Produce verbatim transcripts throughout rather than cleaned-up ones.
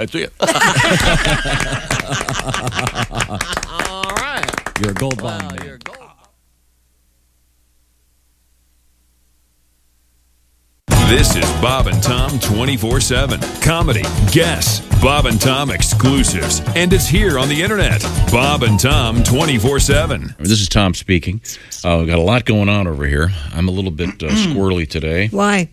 I see it. All right. You're a gold Wow, bond. you're a gold. This is Bob and Tom twenty-four seven. Comedy, guests, Bob and Tom exclusives. And it's here on the internet. Bob and Tom twenty-four seven. This is Tom speaking. Uh, we've got a lot going on over here. I'm a little bit uh, squirrely today. Why?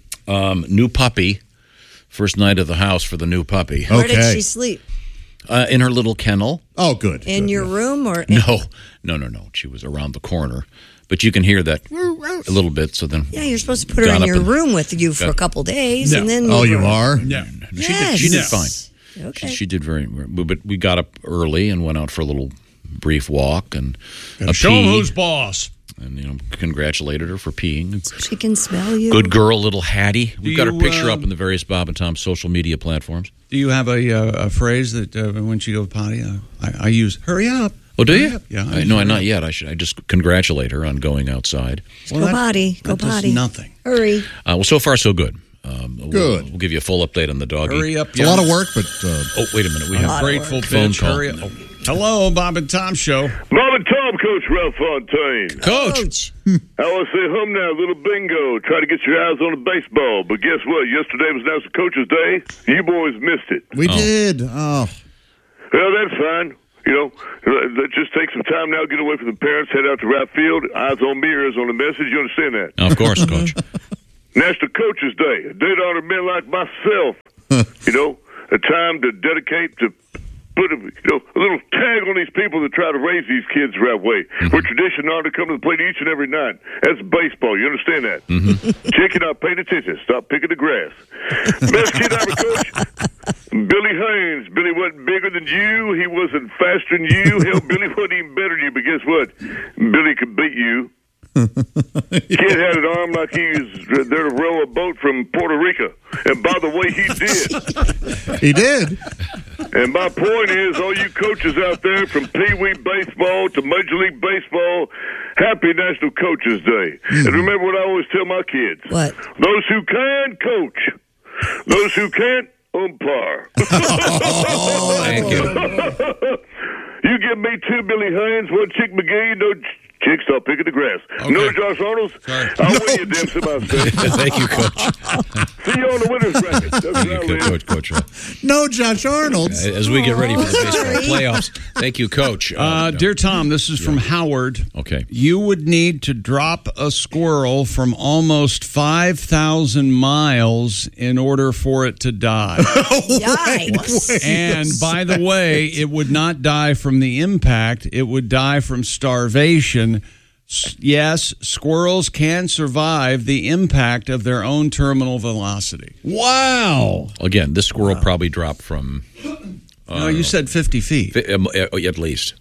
Um, new puppy. First night of the house for the new puppy. Where did Okay. she sleep? Uh, in her little kennel. Oh, good. In good, your yeah. room or in- No, no, no, no. She was around the corner. But you can hear that a little bit. So then, Yeah, you're supposed to put her Got in up your and- room with you for got- a couple days, No. and then Oh, move you her. are? No. she Yes. did. She did No. fine. Okay. She, she did very. But we got up early and went out for a little brief walk and a Show 'em pee, who's boss. and you know congratulated her for peeing. She can smell you. Good girl, little Hattie. We've got her you, picture uh, up in the various Bob and Tom social media platforms. Do you have a uh, a phrase that uh, when she goes potty, uh, I, I use "hurry up"? Oh, do you? Yeah, I, no, not yet. I should. I just congratulate her on going outside. Go potty. Go that does potty. nothing. Hurry. Uh, well, so far so good. Um, we'll- Good. We'll, give you a full update on the doggy. Hurry up! It's a lot of work, but uh, Oh, wait a minute. We have Grateful phone bitch. call. Hurry up! Oh. Hello, Bob and Tom show. Bob and Tom, Coach Ralph Fontaine. Coach. Coach. I want to say hum now, little bingo. Try to get your eyes on the baseball. But guess what? Yesterday was National Coach's Day. You boys missed it. we did. Oh, Well, that's fine. You know, let's just take some time now, get away from the parents, head out to right field. Eyes on me, ears on the message. You understand that? Oh, of course, Coach. National Coach's Day, a day to honor men like myself. You know, a time to dedicate to put a, you know, a little tag on these people that try to raise these kids the right way. We're tradition honor to come to the plate each and every night. That's baseball. You understand that? Mm-hmm. Check it out. Pay attention. Stop picking the grass. Best kid ever, Coach. Billy Haynes. Billy wasn't bigger than you. He wasn't faster than you. Hell, Billy wasn't even better than you. But guess what? Billy could beat you. Kid had an arm like he was there to row a boat from Puerto Rico. And by the way, he did. he did. And my point is, all you coaches out there from Pee Wee Baseball to Major League Baseball, happy National Coaches Day. And remember what I always tell my kids. What? Those who can, coach. Those who can't, umpire. Thank you. You give me two Billy Haynes, one Chick McGee, no Chick, stop picking the grass. No Josh Arnold. I'll win you, damn somebody. Thank you, Coach. See you on the winner's bracket. That's Thank where you, I live. Coach. Coach. No Josh Arnold. As we get ready for the baseball playoffs, thank you, Coach. Uh, dear Tom, this is from Howard. Okay. You would need to drop a squirrel from almost five thousand miles in order for it to die. Yikes. And by the way, it would not die from the impact. It would die from starvation. S- Yes, squirrels can survive the impact of their own terminal velocity. Wow. Again, this squirrel probably dropped from no, you said fifty feet. fi- um, uh, at least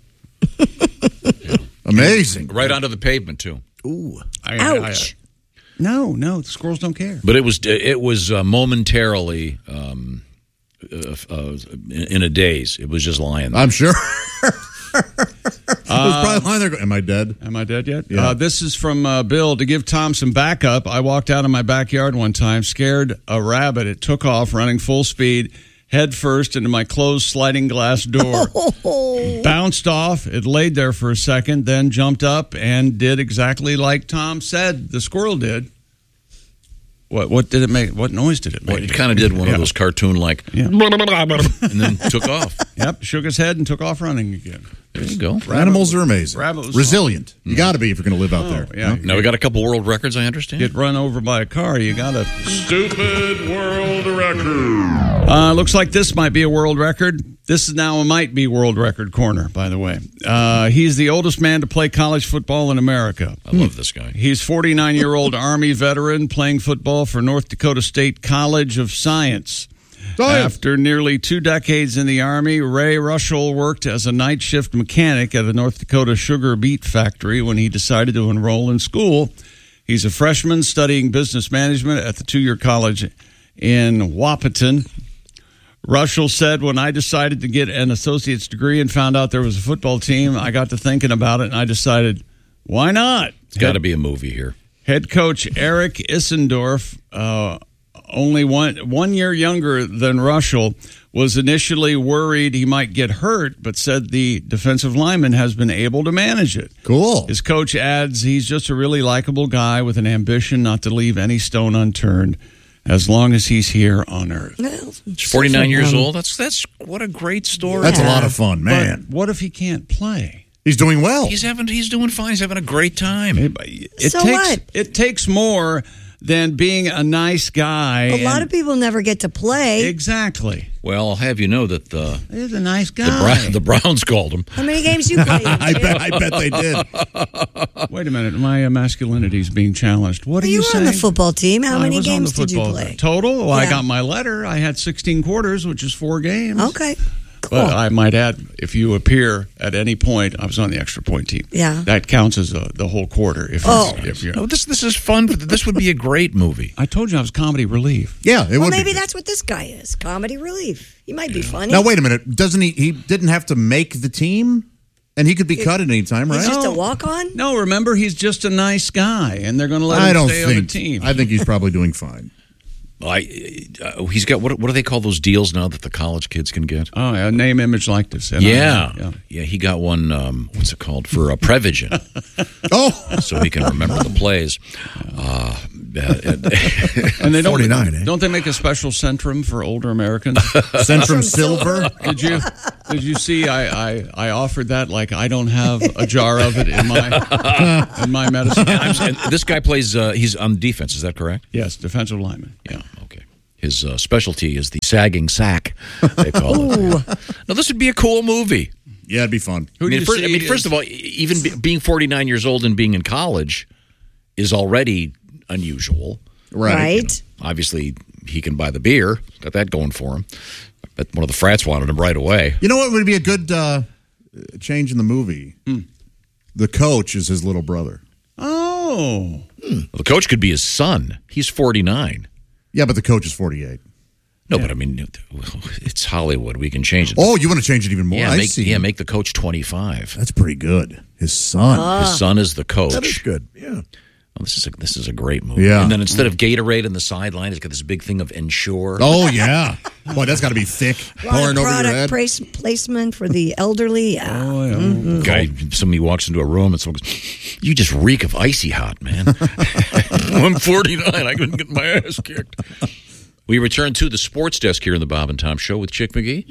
Amazing. right onto the pavement too. I- I- Ouch. no, no, the squirrels don't care. But it was it was uh, momentarily um, uh, uh, in, in a daze. It was just lying there. I'm sure. it was probably lying there going, am I dead? Am I dead yet? Yeah. Uh, this is from uh, Bill. To give Tom some backup, I walked out in my backyard one time, scared a rabbit. It took off running full speed, head first into my closed sliding glass door. Bounced off. It laid there for a second, then jumped up and did exactly like Tom said the squirrel did. What what did it make? What noise did it make? Well, it kind of did one Yeah. of those cartoon like, Yeah. and then took off. Yep, shook his head and took off running again. There you go. Animals are amazing. rabbit was Resilient. You got to be if you're going to live out there. Yeah. Now we got a couple world records. I understand. Get run over by a car, you got a stupid world record. Uh, looks like this might be a world record. This is now a might be world record corner, by the way. Uh, he's the oldest man to play college football in America. I love this guy. He's forty-nine-year-old Army veteran playing football for North Dakota State College of Science. Science. After nearly two decades in the Army, Ray Russell worked as a night shift mechanic at a North Dakota sugar beet factory when he decided to enroll in school. He's a freshman studying business management at the two-year college in Wahpeton. Russell said, when I decided to get an associate's degree and found out there was a football team, I got to thinking about it, and I decided, why not? It's got to be a movie here. Head coach Eric Issendorf, uh, only one one year younger than Russell, was initially worried he might get hurt, but said the defensive lineman has been able to manage it. Cool. His coach adds he's just a really likable guy with an ambition not to leave any stone unturned as long as he's here on Earth. Well, He's forty-nine years old. That's that's what a great story. That's a Yeah. lot of fun, man. But what if he can't play? He's doing well. He's having he's doing fine. He's having a great time. It, it So takes, what? It takes more than being a nice guy. a lot and- of people never get to play. Exactly. Well, I'll have you know that the He's a nice the, guy. Bra- the Browns called him. How many games you played? I bet. I bet they did. Wait a minute. My uh, masculinity is being challenged. What are you you were saying? on the football team. How I many was on games the did you football play? team. Total? Well, I Yeah. got my letter. I had sixteen quarters, which is four games. Okay, cool. But I might add, if you appear at any point, I was on the extra point team. Yeah. That counts as a, the whole quarter. If Oh. you're, if you're, No, this this is fun. This would be a great movie. I told you I was comedy relief. Yeah, it well, would maybe be. that's what this guy is. Comedy relief. He might be funny. Now wait a minute. Doesn't he? He didn't have to make the team, and he could be cut at any time, right? He's just a walk-on? No, remember, he's just a nice guy, and they're going to let I him don't stay think. on the team. I think he's probably doing fine. I, uh, he's got what? What do they call those deals now that the college kids can get? Oh, yeah, name, image, likeness. And Yeah. I- yeah. yeah, He got one. Um, what's it called for uh, Prevagen, Oh, so he can remember the plays. Uh, And they don't, forty-nine, eh? don't they make a special Centrum for older Americans? Centrum Silver. Did you did you see I, I, I offered that like I don't have a jar of it in my in my medicine? and this guy plays. Uh, he's on defense. Is that correct? Yes, defensive lineman. Yeah. Okay. His uh, specialty is the sagging sack. They call it. Now this would be a cool movie. Yeah, it'd be fun. Who I do mean, you first, see I mean, is- first of all, e- even be, being forty-nine years old and being in college is already unusual. Right. Right. Obviously, he can buy the beer. Got that going for him. But one of the frats wanted him right away. You know what would be a good uh, change in the movie? The coach is his little brother. Oh, Well, the coach could be his son. He's forty-nine. Yeah, but the coach is forty-eight. No, but I mean, it's Hollywood. We can change it. Oh, you want to change it even more? yeah, I make, see. yeah, make the coach twenty-five. That's pretty good. His son. His son is the coach. That is good. Yeah. Oh, this is a, this is a great movie. Yeah. And then instead of Gatorade on the sideline, it's got this big thing of Ensure. Oh yeah. Boy, that's got to be thick, A lot pouring of over your product head. place, placement for the elderly. Yeah. oh yeah. Guy, somebody walks into a room and someone goes, "You just reek of icy hot, man." I'm forty-nine. I couldn't get my ass kicked. We return to the sports desk here in the Bob and Tom Show with Chick McGee.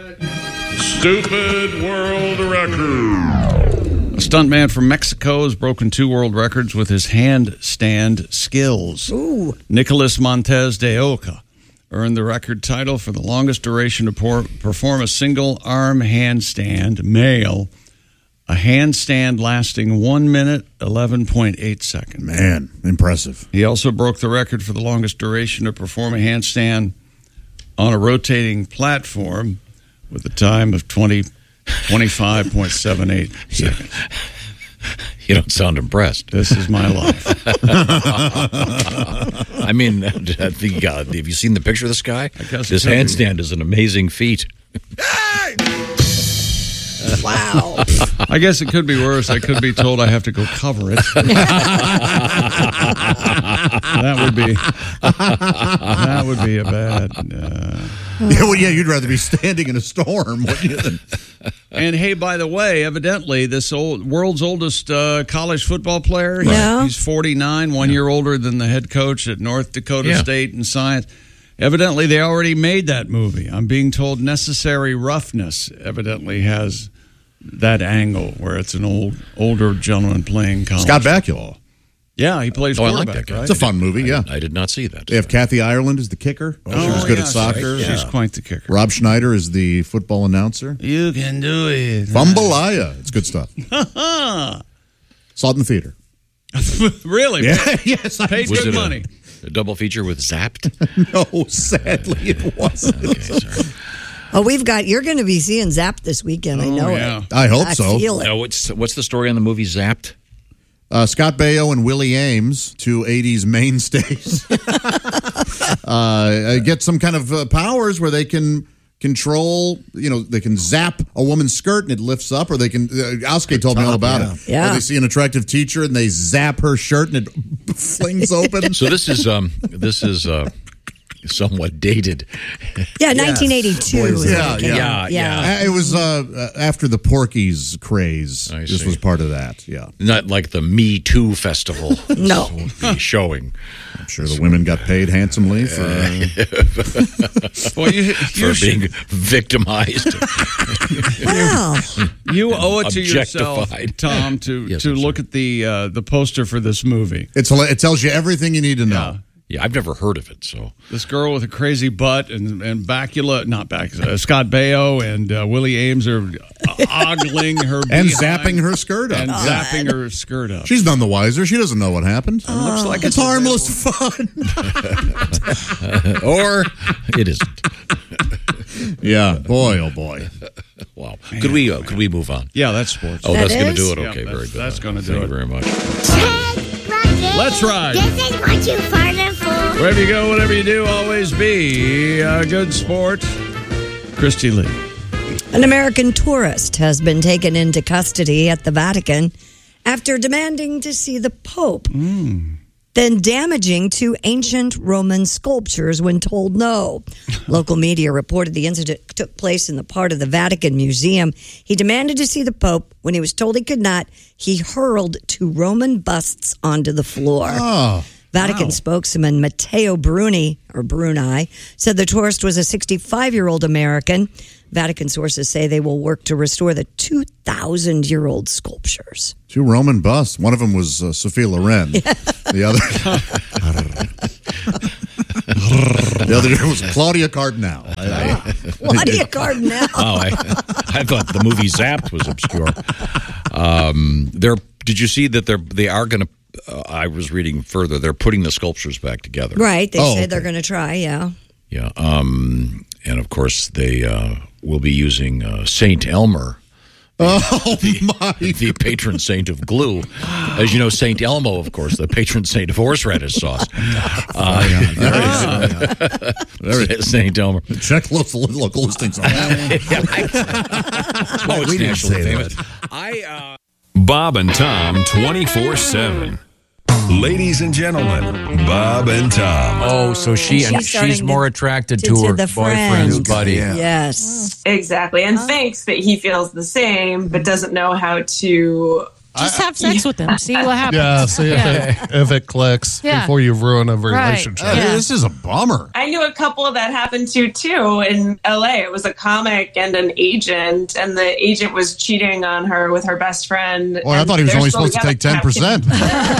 Stupid World Record. A stuntman from Mexico has broken two world records with his handstand skills. Ooh. Nicolas Montes de Oca earned the record title for the longest duration to por- perform a single arm handstand, male, a handstand lasting one minute, eleven point eight seconds. Man, impressive. He also broke the record for the longest duration to perform a handstand on a rotating platform with a time of twenty, twenty-five point seven eight seconds. You don't sound impressed. This is my life. I mean, I think, uh, have you seen the picture of this guy? guess This it could be. handstand is an amazing feat. Wow. I guess it could be worse. I could be told I have to go cover it. That would be that would be a bad. Uh, Yeah, well, yeah, you'd rather be standing in a storm, wouldn't you? Than- and hey, by the way, evidently, this old world's oldest uh, college football player. he's- Yeah. he's forty-nine, one year older than the head coach at North Dakota Yeah. State in science. Evidently, they already made that movie. I'm being told Necessary Roughness evidently has that angle where it's an old older gentleman playing college Scott Bakula. football. Yeah, he plays Oh, I like quarterback, that guy. right? It's a fun movie, yeah. I did not see that. They have Kathy Ireland as the kicker. she was Oh, good yeah, at soccer. She's quite the kicker. Rob Schneider is the football announcer. You can do it. Fumbalaya. It's good stuff. Saw it in the theater. Really? Yeah, yes. I Paid Was good it a- money. A double feature with Zapped? No, sadly it wasn't. Okay, sorry. Oh, we've got, you're going to be seeing Zap this weekend. I Oh, know yeah. it. I hope I so. feel it. No, what's, what's the story on the movie Zapped? Uh, Scott Baio and Willie Ames, two eighties mainstays, uh, get some kind of uh, powers where they can control, you know, they can zap a woman's skirt and it lifts up, or they can, uh, Alske told me all about it. Yeah. Where they see an attractive teacher and they zap her shirt and it flings open. So this is um, this is uh, somewhat dated. Yeah, nineteen eighty-two. Boys, is yeah, when it came yeah, out. yeah. Uh, It was uh, after the Porky's craze. I This see. was part of that. Yeah, Not like the Me Too festival. No. will be showing I'm sure the women got paid handsomely for. Uh, Well, you, for you, should- being victimized. Wow. you owe it to yourself, Objectified. Tom, to Yes, to I'm look at the uh, the poster for this movie. it's it tells you everything you need to know. Yeah, I've never heard of it. So This girl with a crazy butt and and Bakula, not Bakula, uh, Scott Baio and uh, Willie Ames are ogling her And behind zapping her skirt up. and zapping her skirt up. She's none the wiser. She doesn't know what happened. looks like it's harmless fun. or it isn't. Yeah, boy, oh boy. Wow. Could we uh, could we move on? Yeah, that's sports. Oh, That that's going to is? do it. Yeah, Okay, that's- very good. that's gonna do Thank it. you very much. Let's ride. This is what you farted for. Wherever you go, whatever you do, always be a good sport. Christy Lee. An American tourist has been taken into custody at the Vatican after demanding to see the Pope, then damaging two ancient Roman sculptures when told no. Local media reported the incident took place in the part of the Vatican Museum. He demanded to see the Pope. When he was told he could not, he hurled two Roman busts onto the floor. Oh, Vatican spokesman Matteo Bruni, or Bruni, said the tourist was a sixty-five-year-old American. Vatican sources say they will work to restore the two thousand year old sculptures. two Roman busts. One of them was uh, Sophia Loren. The other, the other was Claudia Cardinal. Claudia Cardinal. Oh, I, I thought the movie Zapped was obscure. Um, they're. Did you see that they're they are going to? Uh, I was reading further. They're putting the sculptures back together. Right. They Oh, say okay. they're going to try, yeah. Yeah. Um, and of course, they uh, will be using uh, Saint Elmer. Oh, my. The patron saint of glue. As you know, Saint Elmo, of course, the patron saint of horseradish sauce. Uh, there is Saint Elmer. Check local, local listings on that one. Oh, it's We didn't nationally say famous. that. I, uh, Bob and Tom twenty-four seven. Ladies and gentlemen, Bob and Tom. Oh, so she And and she's starting she's to- more attracted to- to, to her the boyfriend's friend. buddy. Yes. Exactly. And thinks that he feels the same, but doesn't know how to. Just have sex with them. See what happens. Yeah, see if, It, if it clicks Yeah. before you ruin a Right. relationship. Yeah. This is a bummer. I knew a couple that happened to too in L A. It was a comic and an agent, and the agent was cheating on her with her best friend. Well, I and thought he was they're only still supposed to take together. ten percent.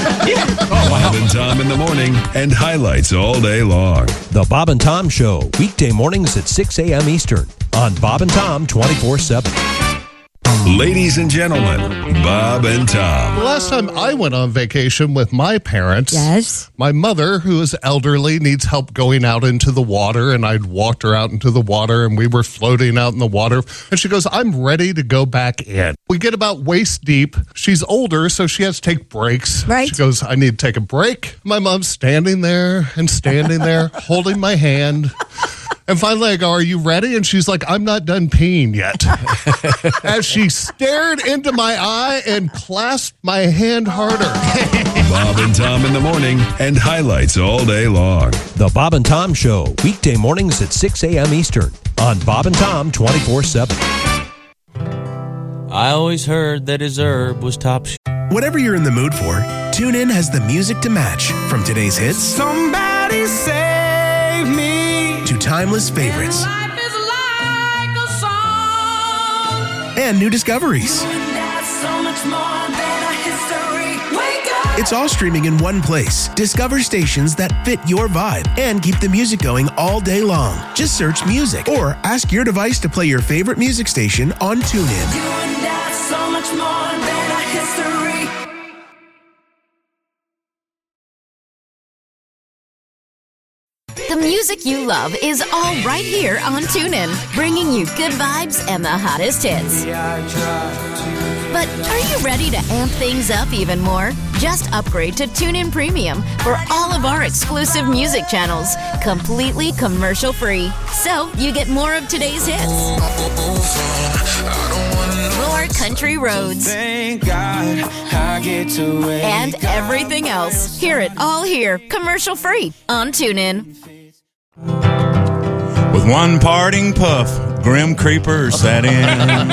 Bob and Tom in the morning and highlights all day long. The Bob and Tom Show, weekday mornings at six a.m. Eastern on Bob and Tom twenty-four seven. Ladies and gentlemen, Bob and Tom. The last time I went on vacation with my parents, Yes. my mother, who is elderly, needs help going out into the water, and I'd walked her out into the water, and we were floating out in the water, and she goes, I'm ready to go back in. We get about waist deep. She's older, so she has to take breaks. Right. She goes, I need to take a break. My mom's standing there and standing there, holding my hand. And finally, I go, are you ready? And she's like, I'm not done peeing yet. As she stared into my eye and clasped my hand harder. Bob and Tom in the morning and highlights all day long. The Bob and Tom Show, weekday mornings at six a.m. Eastern on Bob and Tom twenty-four seven. I always heard that his herb was top sh- Whatever you're in the mood for, TuneIn has the music to match. From today's hits, Somebody save me. to timeless favorites Life is like a song. and new discoveries. That's so much more than a history. Wake up. It's all streaming in one place. Discover stations that fit your vibe and keep the music going all day long. Just search music or ask your device to play your favorite music station on TuneIn. You and that's so much more than a history. The music you love is all right here on TuneIn, bringing you good vibes and the hottest hits. But are you ready to amp things up even more? Just upgrade to TuneIn Premium for all of our exclusive music channels, completely commercial-free. So you get more of today's hits, more country roads, Thank God I get to wake and up. everything else. Hear it all here, commercial-free on TuneIn. With one parting puff, Grim Creeper sat in.